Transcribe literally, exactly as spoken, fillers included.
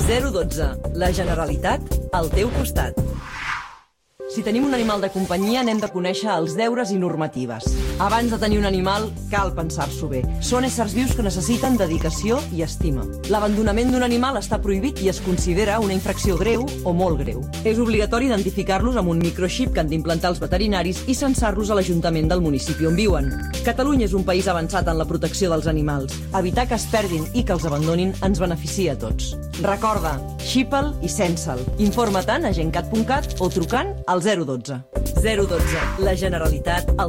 zero dotze. La Generalitat al teu costat. Si tenim un animal de companyia, n'hem de conèixer els deures i normatives. Abans de tenir un animal, cal pensar-s'ho bé. Són éssers vius que necessiten dedicació i estima. L'abandonament d'un animal està prohibit i es considera una infracció greu o molt greu. És obligatori identificar-los amb un microxip que han d'implantar els veterinaris i censar-los a l'Ajuntament del municipi on viuen. Catalunya és un país avançat en la protecció dels animals. Evitar que es perdin i que els abandonin ens beneficia a tots. Recorda, xipa'l i censa'l. Informa-te'n a gencat punt cat o trucant al zero dotze. zero dotze. La Generalitat al